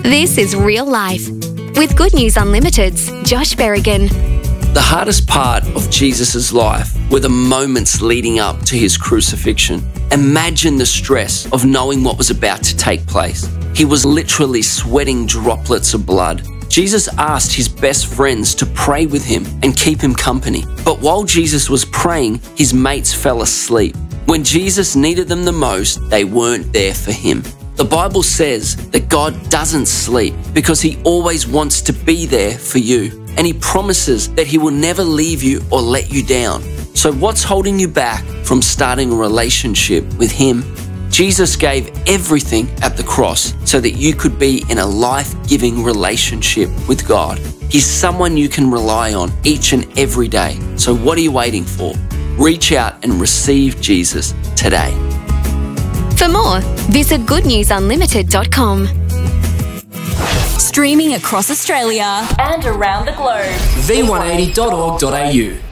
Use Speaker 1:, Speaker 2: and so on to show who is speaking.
Speaker 1: This is Real Life with Good News Unlimited's Josh Berrigan.
Speaker 2: The hardest part of Jesus' life were the moments leading up to his crucifixion. Imagine the stress of knowing what was about to take place. He was literally sweating droplets of blood. Jesus asked his best friends to pray with him and keep him company. But while Jesus was praying, his mates fell asleep. When Jesus needed them the most, they weren't there for him. The Bible says that God doesn't sleep because he always wants to be there for you. And he promises that he will never leave you or let you down. So what's holding you back from starting a relationship with him? Jesus gave everything at the cross so that you could be in a life-giving relationship with God. He's someone you can rely on each and every day. So what are you waiting for? Reach out and receive Jesus today.
Speaker 1: For more, visit goodnewsunlimited.com.
Speaker 3: Streaming across Australia and around the globe.
Speaker 4: v180.org.au